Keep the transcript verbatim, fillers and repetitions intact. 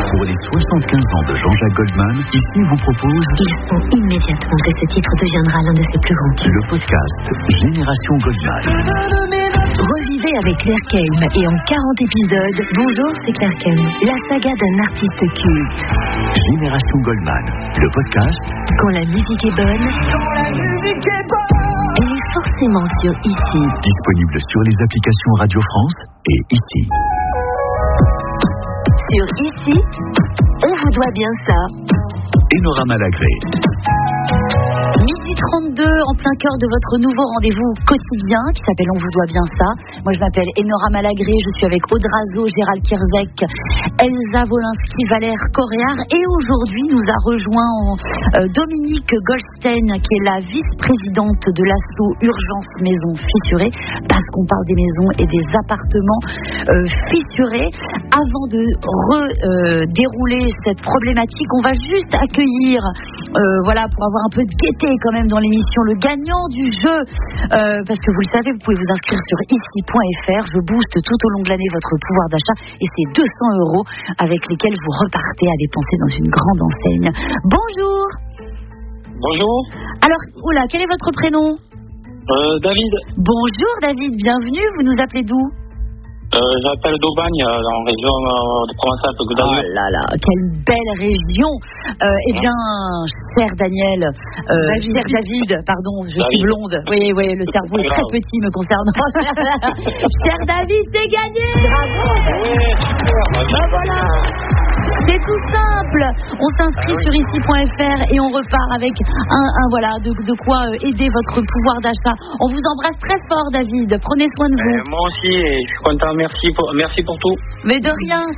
Pour les soixante-quinze ans de Jean-Jacques Goldman, ici vous propose... Il sent immédiatement que ce titre deviendra l'un de ses plus grands tubes. Le podcast Génération Goldman. Revivez avec Claire Kame et en quarante épisodes. Bonjour, c'est Claire Kame. La saga d'un artiste culte. Génération Goldman. Le podcast... Quand la musique est bonne... Quand la musique est bonne... Elle est forcément sur Ici. Disponible sur les applications Radio France et Ici. Sur Ici, on vous doit bien ça. Enora Malagré. midi trente-deux, en plein cœur de votre nouveau rendez-vous quotidien qui s'appelle On vous doit bien ça. Moi je m'appelle Enora Malagré, je suis avec Audrazo, Gérald Kierzek, Elsa Wolinski, Valère Coréard, et aujourd'hui nous a rejoint euh, Dominique Goldstein qui est la vice-présidente de l'asso Urgence Maisons Fissurées, parce qu'on parle des maisons et des appartements euh, fissurés. Avant de re, euh, dérouler cette problématique, on va juste accueillir euh, voilà, pour avoir un peu de gaieté quand même dans l'émission, le gagnant du jeu, euh, parce que vous le savez, vous pouvez vous inscrire sur ici point f r. Je booste tout au long de l'année votre pouvoir d'achat et c'est deux cents euros avec lesquels vous repartez à dépenser dans une grande enseigne. Bonjour. Bonjour. Alors, oula, quel est votre prénom? euh, David. Bonjour David, bienvenue, vous nous appelez d'où? Euh, j'appelle d'Aubagne, euh, dans la région euh, de Provence-Alpes. Oh là là, quelle belle région. Euh, eh bien, cher Daniel, euh, David. cher David, pardon, je David. suis blonde. Oui, oui, le cerveau est très petit me concernant. Cher David, c'est gagné. Bravo. Oui, ben voilà. C'est tout simple. On s'inscrit ah oui. sur ici point f r et on repart avec un, un voilà, de, de quoi aider votre pouvoir d'achat. On vous embrasse très fort, David. Prenez soin de vous. Euh, moi aussi, et je suis content. Merci pour, merci pour tout. Mais de rien,